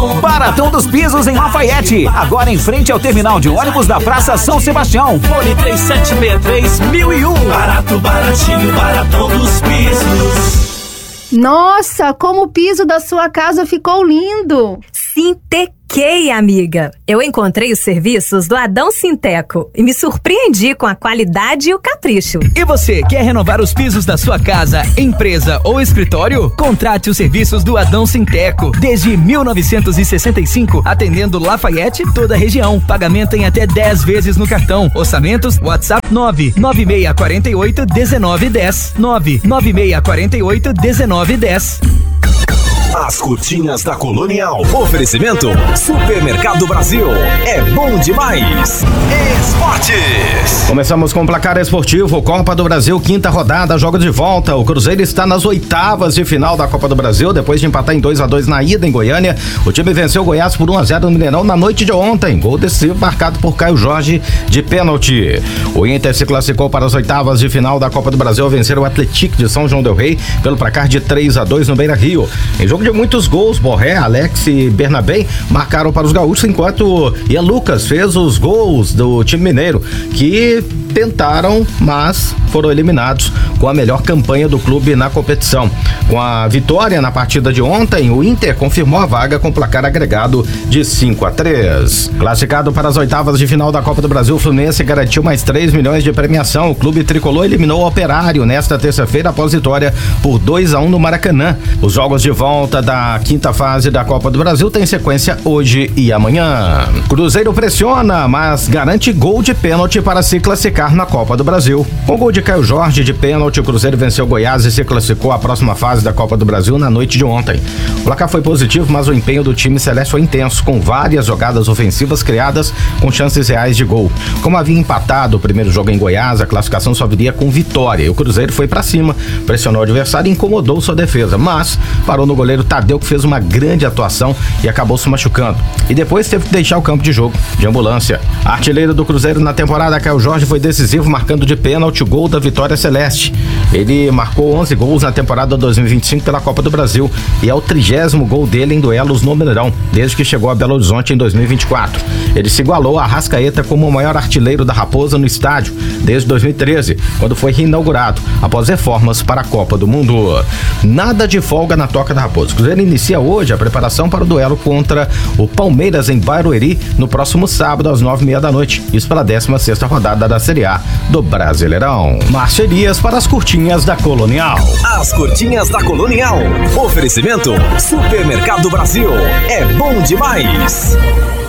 Baratão dos Pisos em Lafayette. Agora em frente ao terminal de ônibus da Praça São Sebastião. Fone 3763-1001. Barato, baratinho, Baratão dos Pisos. Nossa, como o piso da sua casa ficou lindo! Sintequei, amiga. Eu encontrei os serviços do Adão Sinteco e me surpreendi com a qualidade e o capricho. E você, quer renovar os pisos da sua casa, empresa ou escritório? Contrate os serviços do Adão Sinteco. Desde 1965, atendendo Lafayette e toda a região. Pagamento em até 10 vezes no cartão. Orçamentos, WhatsApp 99648-1910. 99648-1910. As curtinhas da Colonial. Oferecimento Supermercado Brasil. É bom demais. Esportes. Começamos com o placar esportivo. Copa do Brasil, quinta rodada, jogo de volta. O Cruzeiro está nas oitavas de final da Copa do Brasil. Depois de empatar em 2-2 na ida em Goiânia, o time venceu o Goiás por 1-0 no Mineirão na noite de ontem. Gol decisivo marcado por Caio Jorge de pênalti. O Inter se classificou para as oitavas de final da Copa do Brasil ao vencer o Atlético de São João del Rei pelo placar de 3-2 no Beira-Rio. Em jogo de muitos gols, Borré, Alex e Bernabé marcaram para os gaúchos, enquanto Ian Lucas fez os gols do time mineiro, que tentaram, mas foram eliminados com a melhor campanha do clube na competição. Com a vitória na partida de ontem, o Inter confirmou a vaga com placar agregado de 5-3. Classificado para as oitavas de final da Copa do Brasil, o Fluminense garantiu mais 3 milhões de premiação. O clube tricolor eliminou o Operário nesta terça-feira após vitória por 2-1 no Maracanã. Os jogos de volta da quinta fase da Copa do Brasil têm sequência hoje e amanhã. Cruzeiro pressiona, mas garante gol de pênalti para se classificar na Copa do Brasil. Com gol de Caio Jorge de pênalti, o Cruzeiro venceu Goiás e se classificou à próxima fase da Copa do Brasil na noite de ontem. O placar foi positivo, mas o empenho do time celeste foi intenso, com várias jogadas ofensivas criadas com chances reais de gol. Como havia empatado o primeiro jogo em Goiás, a classificação só viria com vitória. E o Cruzeiro foi pra cima, pressionou o adversário e incomodou sua defesa, mas parou no goleiro Tadeu, que fez uma grande atuação e acabou se machucando. E depois teve que deixar o campo de jogo de ambulância. Artilheiro do Cruzeiro na temporada, Caio Jorge, foi decisivo, marcando de pênalti o gol da vitória celeste. Ele marcou 11 gols na temporada 2025 pela Copa do Brasil e é o 30º gol dele em duelos no Mineirão, desde que chegou a Belo Horizonte em 2024. Ele se igualou a Arrascaeta como o maior artilheiro da Raposa no estádio desde 2013, quando foi reinaugurado, após reformas para a Copa do Mundo. Nada de folga na Toca da Raposa. O Cruzeiro inicia hoje a preparação para o duelo contra o Palmeiras em Barueri no próximo sábado às 9h30 da noite. Isso pela 16ª rodada da Série A do Brasileirão. Marcherias para as curtinhas da Colonial. As curtinhas da Colonial. Oferecimento Supermercado Brasil. É bom demais.